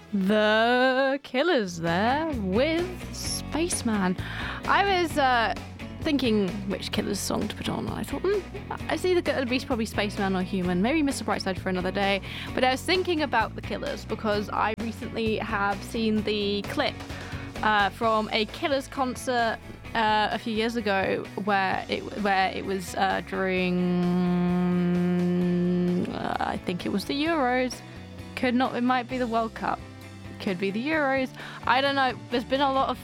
The Killers there with Spaceman. I was thinking which Killers song to put on, and I thought, it's either going to be probably Spaceman or Human, maybe Mr. Brightside for another day. But I was thinking about the Killers because I recently have seen the clip from a Killers concert a few years ago where it was during I think it was the Euros. It might be the World Cup. Could be the Euros. I don't know. There's been a lot of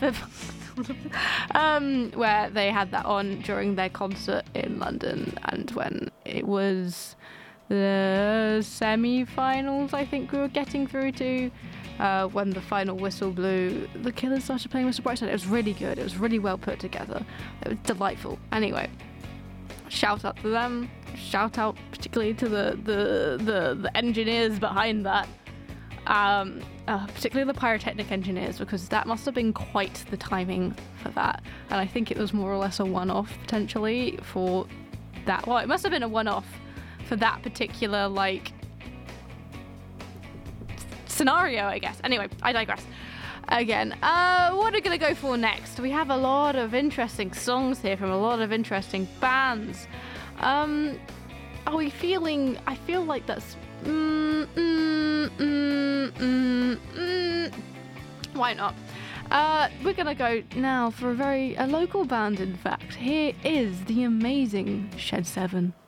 where they had that on during their concert in London, and when it was the semi-finals, I think we were getting through to, when the final whistle blew, the Killers started playing Mr. Brightside. It was really good. It was really well put together. It was delightful. Anyway, shout out to them. Shout out particularly to the engineers behind that. Particularly the pyrotechnic engineers, because that must have been quite the timing for that. And I think it was more or less a one-off potentially for that. Well, it must have been a one-off for that particular scenario, I guess. Anyway, I digress. Again, what are we going to go for next? We have a lot of interesting songs here from a lot of interesting bands. Are we feeling... I feel like that's... Why not? We're going to go now for a local band, in fact. Here is the amazing Shed 7.